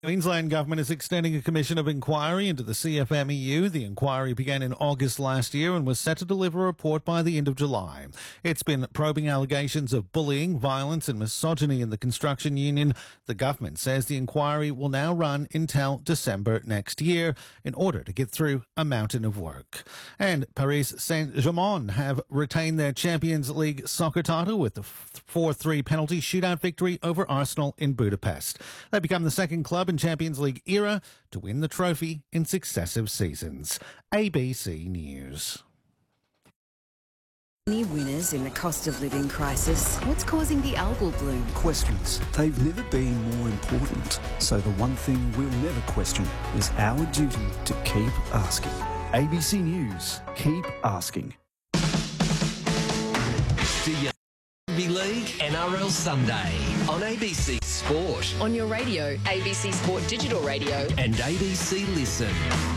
Queensland government is extending a commission of inquiry into the CFMEU. The inquiry began in August last year and was set to deliver a report by the end of July. It's been probing allegations of bullying, violence and misogyny in the construction union. The government says the inquiry will now run until December next year in order to get through a mountain of work. And Paris Saint-Germain have retained their Champions League soccer title with the 4-3 penalty shootout victory over Arsenal in Budapest. They become the second club in Champions League era to win the trophy in successive seasons. ABC News. Any winners in the cost of living crisis? What's causing the algal bloom? Questions. They've never been more important. So the one thing we'll never question is our duty to keep asking. ABC News. Keep asking. Rugby League NRL Sunday on ABC Sport. On your radio, ABC Sport Digital Radio. And ABC Listen.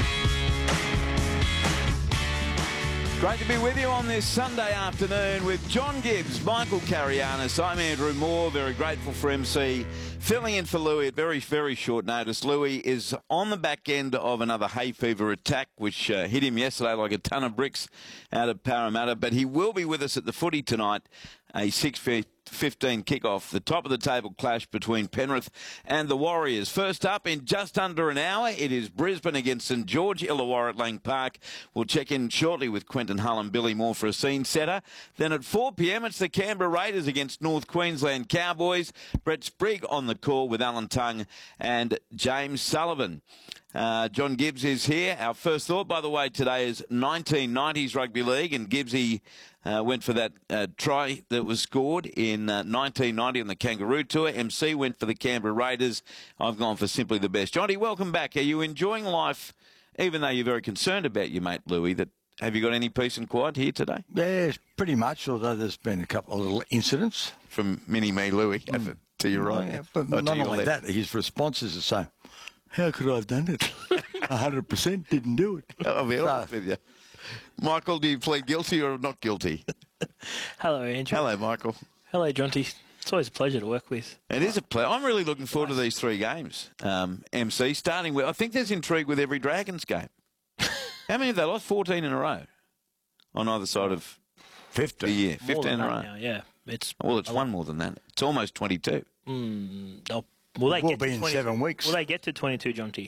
Great to be with you on this Sunday afternoon with John Gibbs, Michael Carianis. I'm Andrew Moore, very grateful for MC. Filling in for Louis at very, very short notice. Louis is on the back end of another hay fever attack, which hit him yesterday like a ton of bricks out of Parramatta. But he will be with us at the footy tonight, a 6:15 kickoff, the top of the table clash between Penrith and the Warriors. First up in just under an hour, it is Brisbane against St George Illawarra at Lang Park. We'll check in shortly with Quentin Hull and Billy Moore for a scene setter. Then at 4 p.m, it's the Canberra Raiders against North Queensland Cowboys. Brett Sprigg on the call with Alan Tongue and James Sullivan. John Gibbs is here. Our first thought, by the way, today is 1990s Rugby League, and Gibbsy went for that try that was scored in 1990 on the Kangaroo Tour. MC went for the Canberra Raiders. I've gone for simply the best. Johnny, welcome back. Are you enjoying life, even though you're very concerned about your mate Louis? Have you got any peace and quiet here today? Yeah, pretty much, although there's been a couple of little incidents. From mini-me Louis, to your right. Yeah, but not only that, his responses are so, how could I have done it? 100% didn't do it. I'll be honest with you. Michael, do you plead guilty or not guilty? Hello, Andrew. Hello, Michael. Hello, Jonty. It's always a pleasure to work with. It is a pleasure. I'm really looking forward to these three games, MC, starting with, I think there's intrigue with every Dragons game. How many have they lost? 14 in a row on either side of 15. the year. 15 in a row. Now, yeah. It's one more than that. It's almost 22. Will they Will get be to in 20, 7 weeks. Will they get to 22, Jonty?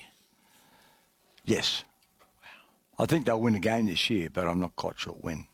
Yes. Wow. I think they'll win a game this year, but I'm not quite sure when.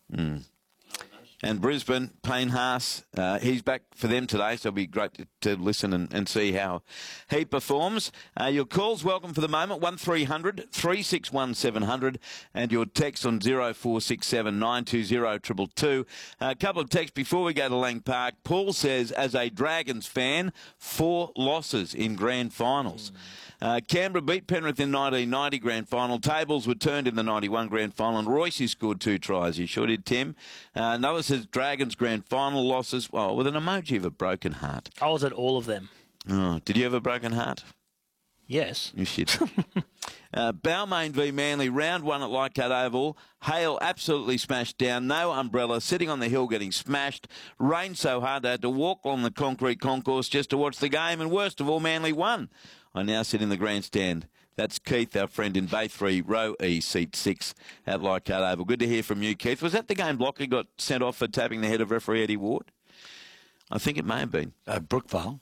And Brisbane, Payne Haas, he's back for them today, so it'll be great to listen and see how he performs. Your calls welcome for the moment, 1300 361 700, and your text on 0467 920 222. A couple of texts before we go to Lang Park. Paul says, as a Dragons fan, 4 losses in grand finals. Canberra beat Penrith in 1990 grand final. Tables were turned in the 91 grand final, and Royce scored 2 tries. He sure did, Tim. Another says Dragons grand final losses, well, with an emoji of a broken heart. I was at all of them. Oh, did you have a broken heart? Yes. You should. Balmain v Manly, round 1 at Leichhardt Oval. Hale absolutely smashed down. No umbrella, sitting on the hill getting smashed. Rained so hard they had to walk on the concrete concourse just to watch the game. And worst of all, Manly won. I now sit in the grandstand. That's Keith, our friend in Bay 3, row E, seat 6 at Leichhardt Oval. Good to hear from you, Keith. Was that the game Blocker got sent off for tapping the head of referee Eddie Ward? I think it may have been. Brookvale.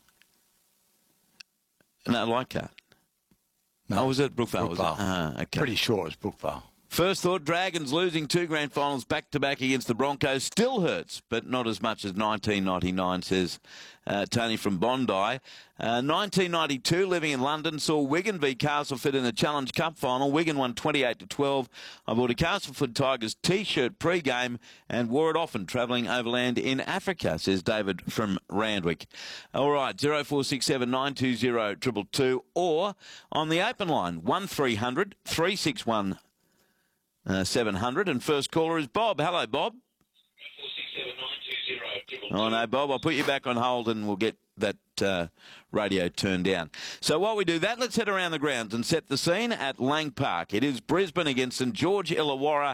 No, Leichhardt. No, was it Brookvale? Brookvale. Okay. Pretty sure it's Brookvale. First thought, Dragons losing 2 grand finals back-to-back against the Broncos still hurts, but not as much as 1999, says Tony from Bondi. 1992, living in London, saw Wigan v Castleford in the Challenge Cup final. Wigan won 28-12. I bought a Castleford Tigers T-shirt pre-game and wore it often travelling overland in Africa, says David from Randwick. All right, 0467 920 222, or on the open line, 1300 361 700, and first caller is Bob. Hello, Bob. Oh, no, Bob, I'll put you back on hold and we'll get that radio turned down. So while we do that, let's head around the grounds and set the scene at Lang Park. It is Brisbane against St George Illawarra